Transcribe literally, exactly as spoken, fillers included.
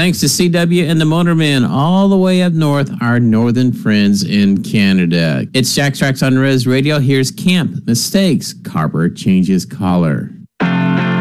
Thanks to C W and the Motorman all the way up north, our northern friends in Canada. It's Jack Tracks on Res Radio. Here's Camp Mistakes. Carver changes collar.